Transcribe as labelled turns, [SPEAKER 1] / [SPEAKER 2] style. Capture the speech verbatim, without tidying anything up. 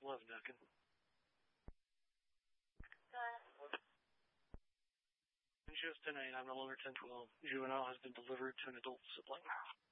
[SPEAKER 1] eleven, Duncan. Shows ten eight, I'm no longer ten twelve. Juvenile has been delivered to an adult sibling.